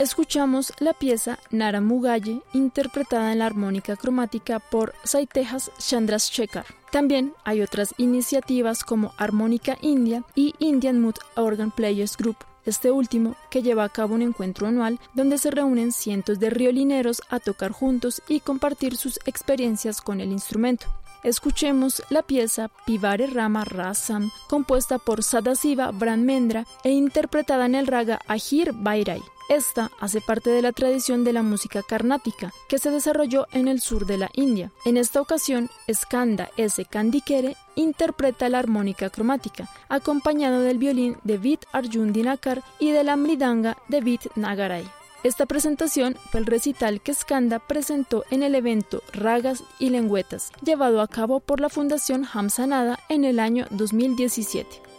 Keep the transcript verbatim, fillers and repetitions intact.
escuchamos la pieza Naramugaye, interpretada en la armónica cromática por Saitejas Chandrasekhar. También hay otras iniciativas como Armónica India y Indian Mood Organ Players Group, este último que lleva a cabo un encuentro anual donde se reúnen cientos de riolineros a tocar juntos y compartir sus experiencias con el instrumento. Escuchemos la pieza Pivare Rama Rasam, compuesta por Sadasiva Brahmendra e interpretada en el raga Ahir Bairai. Esta hace parte de la tradición de la música carnática, que se desarrolló en el sur de la India. En esta ocasión, Skanda S. Kandikere interpreta la armónica cromática, acompañado del violín de Vit Arjun Dinakar y de la mridanga de Vit Nagarai. Esta presentación fue el recital que Skanda presentó en el evento Ragas y Lengüetas, llevado a cabo por la Fundación Hamsanada en el año dos mil diecisiete.